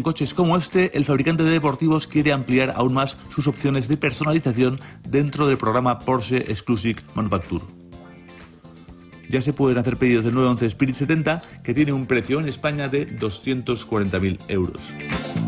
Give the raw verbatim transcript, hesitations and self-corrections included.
coches como este, el fabricante de deportivos quiere ampliar aún más sus opciones de personalización dentro del programa Porsche Exclusive Manufacture. Ya se pueden hacer pedidos del nueve once Spirit setenta, que tiene un precio en España de doscientos cuarenta mil euros.